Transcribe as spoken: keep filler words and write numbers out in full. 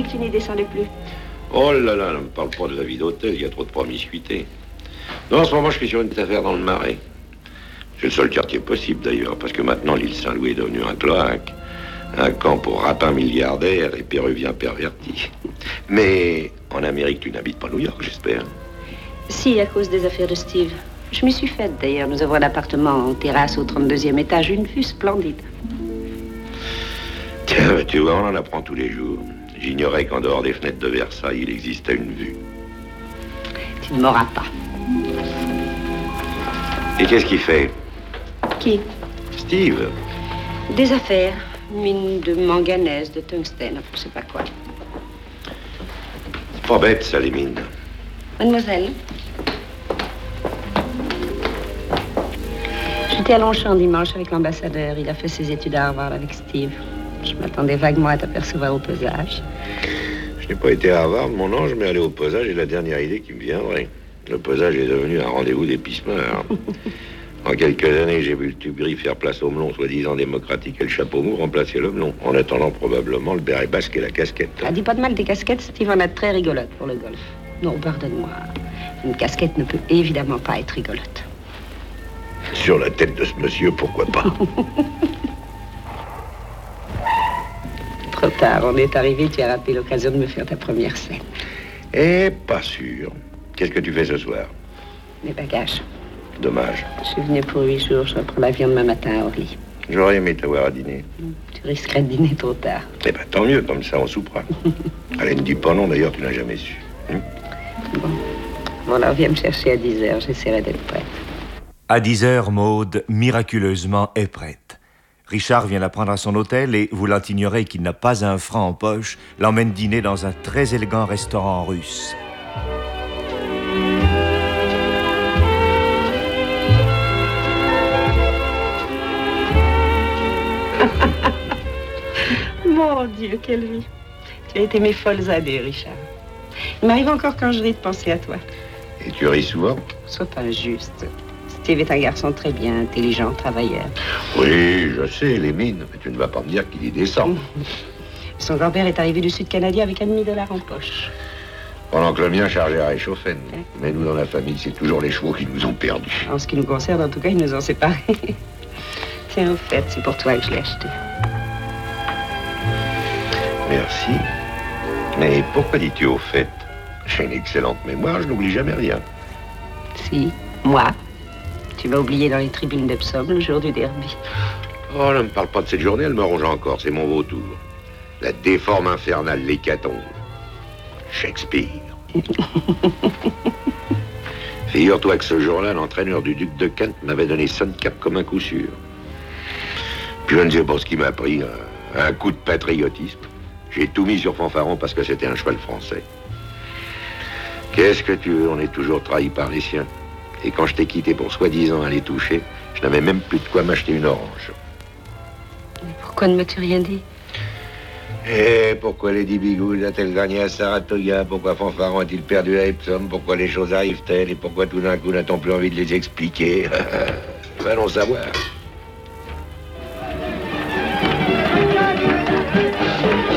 que tu n'y descendais plus? Oh là là, ne me parle pas de la vie d'hôtel, il y a trop de promiscuité. Non, en ce moment, je suis sur une petite affaire dans le Marais. C'est le seul quartier possible, d'ailleurs, parce que maintenant, l'île Saint-Louis est devenue un cloaque. Un camp pour ratins milliardaires et péruviens pervertis. Mais en Amérique, tu n'habites pas New York, j'espère. Si, à cause des affaires de Steve. Je m'y suis faite, d'ailleurs. Nous avons un appartement en terrasse au trente-deuxième étage, une vue splendide. Tiens, tu vois, on en apprend tous les jours. J'ignorais qu'en dehors des fenêtres de Versailles, il existait une vue. Tu ne m'auras pas. Et qu'est-ce qu'il fait? Qui? Steve. Des affaires. Mine de manganèse, de tungstène, je sais pas quoi. C'est pas bête, ça, les mines. Mademoiselle. J'étais à Longchamp dimanche avec l'ambassadeur. Il a fait ses études à Harvard avec Steve. Je m'attendais vaguement à t'apercevoir au pesage. Je n'ai pas été à Harvard, mon ange, mais aller au pesage est la dernière idée qui me viendrait. Le pesage est devenu un rendez-vous des pissemeurs. En quelques années, j'ai vu le tube gris faire place au melon, soi-disant démocratique, et le chapeau mou remplacer le melon, en attendant probablement le béret basque et la casquette. Ah, dis pas de mal des casquettes, Steve en a très rigolote pour le golf. Non, pardonne-moi. Une casquette ne peut évidemment pas être rigolote. Sur la tête de ce monsieur, pourquoi pas? Trop tard, on est arrivé, tu as raté l'occasion de me faire ta première scène. Eh, pas sûr. Qu'est-ce que tu fais ce soir? Mes bagages. Dommage. Je suis venue pour huit jours, je reprends l'avion demain matin à Orly. J'aurais aimé t'avoir à dîner. Tu risquerais de dîner trop tard. Eh ben, tant mieux, comme ça on soupera. Allez, ne dis pas non, d'ailleurs, tu n'as jamais su. Hein? Bon. Bon, alors viens me chercher à dix heures, j'essaierai d'être prête. À dix heures, Maude, miraculeusement, est prête. Richard vient la prendre à son hôtel et, voulant ignorer qu'il n'a pas un franc en poche, l'emmène dîner dans un très élégant restaurant russe. Mon Dieu, quelle vie. Tu as été mes folles années, Richard. Il m'arrive encore quand je ris de penser à toi. Et tu ris souvent? Sois pas injuste. Steve est un garçon très bien, intelligent, travailleur. Oui, je sais, les mines, mais tu ne vas pas me dire qu'il y descend. Son grand-père est arrivé du Sud canadien avec un demi-dollar en poche. Pendant que le mien chargeait à réchauffer. Mais nous, dans la famille, c'est toujours les chevaux qui nous ont perdus. En ce qui nous concerne, en tout cas, ils nous ont séparés. Tiens, au fait, c'est pour toi que je l'ai acheté. Merci. Mais pourquoi dis-tu au fait? J'ai une excellente mémoire, je n'oublie jamais rien. Si, moi. Tu m'as oublié dans les tribunes d'Epsom le jour du derby. Oh, ne me parle pas de cette journée, elle me ronge encore, c'est mon vautour. La déforme infernale, l'hécatombe. Shakespeare. Figure-toi que ce jour-là, l'entraîneur du duc de Kent m'avait donné son cap comme un coup sûr. Puis je ne sais pas ce qui m'a pris, un, un coup de patriotisme. J'ai tout mis sur Fanfaron parce que c'était un cheval français. Qu'est-ce que tu veux, on est toujours trahi par les siens. Et quand je t'ai quitté pour soi-disant aller toucher, je n'avais même plus de quoi m'acheter une orange. Mais pourquoi ne m'as-tu rien dit? Et pourquoi Lady Bigoud a-t-elle gagné à Saratoga? Pourquoi Fanfaron a-t-il perdu à Epsom? Pourquoi les choses arrivent-elles? Et pourquoi tout d'un coup n'a-t-on plus envie de les expliquer? Allons savoir.